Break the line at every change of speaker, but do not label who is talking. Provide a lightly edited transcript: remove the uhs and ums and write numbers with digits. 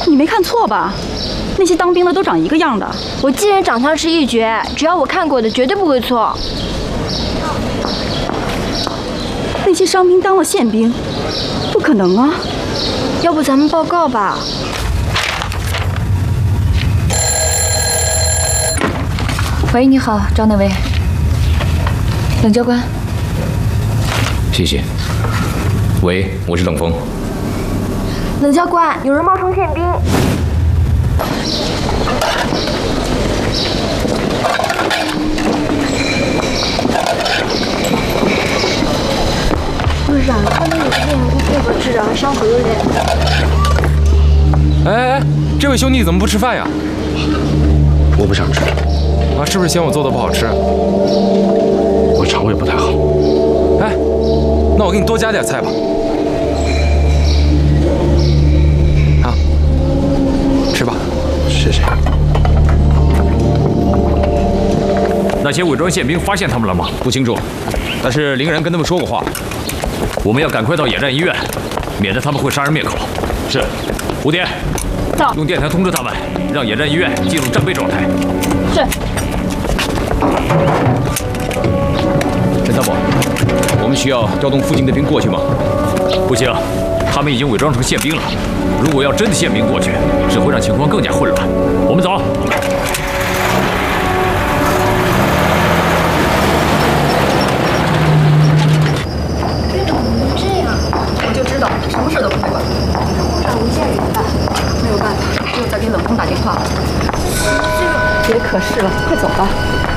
你没看错吧？那些当兵的都长一个样的。
我既然长相是一绝，只要我看过的绝对不会错。
那些伤兵当了宪兵，不可能啊！
要不咱们报告吧？
喂，你好，赵那位。冷教官。
谢谢。喂，我是冷风。
冷教官，有人冒充宪兵。路上看到有个练功配合治疗，伤口有点……
哎，这位兄弟怎么不吃饭呀？
我不想吃。
啊，是不是嫌我做的不好吃？
我肠胃不太好。
哎，那我给你多加点菜吧。啊，吃吧。
谢谢。
那些伪装宪兵发现他们了吗？不清楚，但是林然跟他们说过话，我们要赶快到野战医院，免得他们会杀人灭口。是，吴蝶，
到，
用电台通知他们，让野战医院进入战备状态。
是。
陈参谋，我们需要调动附近的兵过去吗？不行，他们已经伪装成宪兵了。如果要真的宪兵过去，只会让情况更加混乱。我们走。
队长怎么能这样？
我就知道，什么事都不会管。
碰上吴建怎么办？
没有办法，只有再给冷风打电话了。别可视了，快走吧。